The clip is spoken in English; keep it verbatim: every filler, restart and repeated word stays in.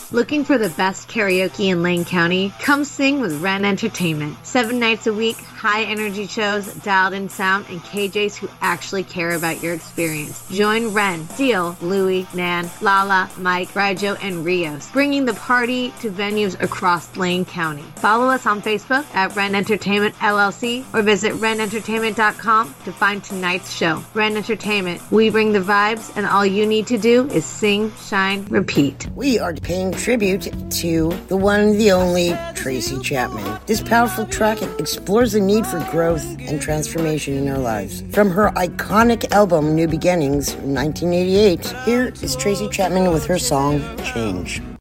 Looking for the best karaoke in Lane County? Come sing with Ren Entertainment. Seven nights a week, high energy shows, dialed in sound, and K Js who actually care about your experience. Join Ren, Seal, Louie, Nan, Lala, Mike, Rijo, and Rios, bringing the party to venues across Lane County. Follow us on Facebook at Ren Entertainment L L C or visit ren entertainment dot com to find tonight's show. Ren Entertainment, we bring the vibes, and all you need to do is sing, shine, repeat. We are paying tribute to the one, the only Tracy Chapman. This powerful track explores the need for growth and transformation in our lives. From her iconic album New Beginnings in nineteen eighty-eight, here is Tracy Chapman with her song Change.